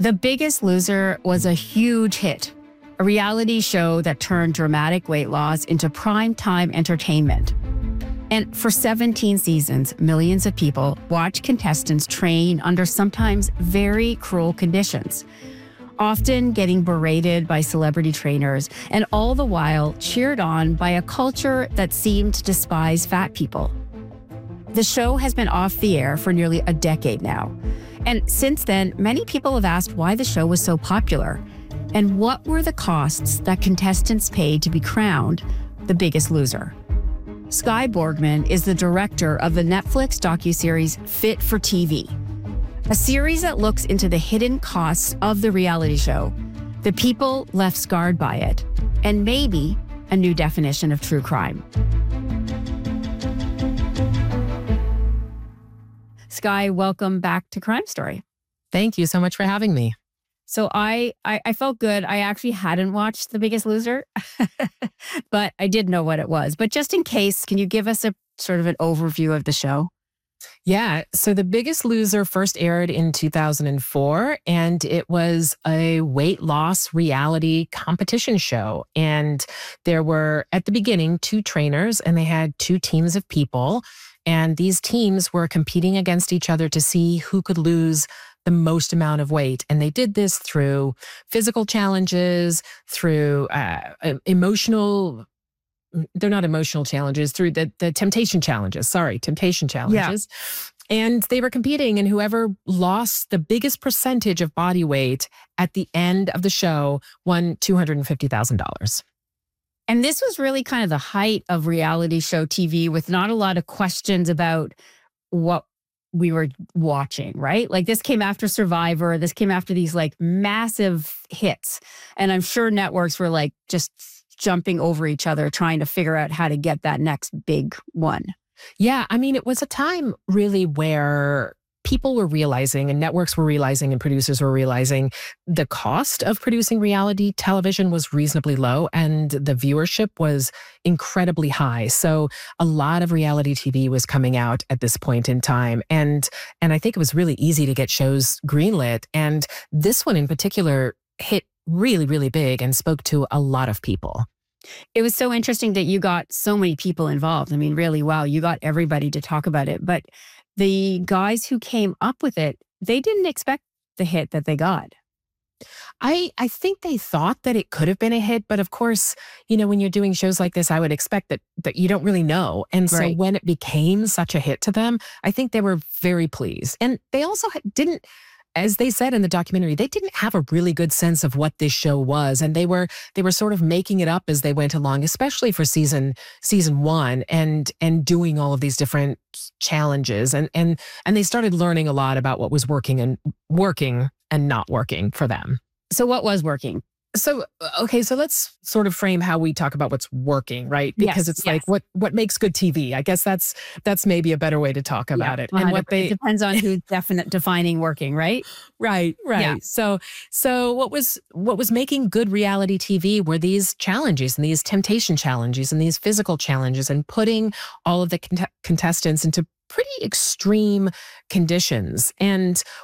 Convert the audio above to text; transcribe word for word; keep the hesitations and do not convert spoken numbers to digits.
The Biggest Loser was a huge hit, a reality show that turned dramatic weight loss into primetime entertainment. And for seventeen seasons, millions of people watched contestants train under sometimes very cruel conditions, often getting berated by celebrity trainers, and all the while cheered on by a culture that seemed to despise fat people. The show has been off the air for nearly a decade now. And since then, many people have asked why the show was so popular and what were the costs that contestants paid to be crowned the biggest loser. Skye Borgman is the director of the Netflix docuseries Fit for T V, a series that looks into the hidden costs of the reality show, the people left scarred by it, and maybe a new definition of true crime. Skye, welcome back to Crime Story. Thank you so much for having me. So I, I, I felt good. I actually hadn't watched The Biggest Loser, but I did know what it was. But just in case, can you give us a sort of an overview of the show? Yeah. So The Biggest Loser first aired in two thousand four, and it was a weight loss reality competition show. And there were, at the beginning, two trainers, and they had two teams of people. And these teams were competing against each other to see who could lose the most amount of weight. And they did this through physical challenges, through uh, emotional, they're not emotional challenges, through the, the temptation challenges. Sorry, temptation challenges. Yeah. And they were competing, and whoever lost the biggest percentage of body weight at the end of the show won two hundred fifty thousand dollars. And this was really kind of the height of reality show T V, with not a lot of questions about what we were watching, right? Like, this came after Survivor. This came after these like massive hits. And I'm sure networks were like just jumping over each other, trying to figure out how to get that next big one. Yeah. I mean, it was a time really where people were realizing, and networks were realizing, and producers were realizing the cost of producing reality television was reasonably low, and the viewership was incredibly high. So a lot of reality T V was coming out at this point in time. And, and I think it was really easy to get shows greenlit. And this one in particular hit really, really big and spoke to a lot of people. It was so interesting that you got so many people involved. I mean, really, wow, you got everybody to talk about it. But the guys who came up with it, they didn't expect the hit that they got. I I think they thought that it could have been a hit, but of course, you know, when you're doing shows like this, I would expect that that you don't really know. And so Right. when it became such a hit to them, I think they were very pleased. And they also ha- didn't, as they said in the documentary, they didn't have a really good sense of what this show was, and they were they were sort of making it up as they went along, especially for season season one, and and doing all of these different challenges, and and and they started learning a lot about what was working and working and not working for them. So what was working? So, okay, so let's sort of frame how we talk about what's working, right? Yes, Because it's yes. like what what makes good T V. I guess that's that's maybe a better way to talk about it. And what they it depends on who's definite defining working, right? Right, right. Yeah. So, so what was what was making good reality T V were these challenges and these temptation challenges and these physical challenges, and putting all of the cont- contestants into pretty extreme conditions. And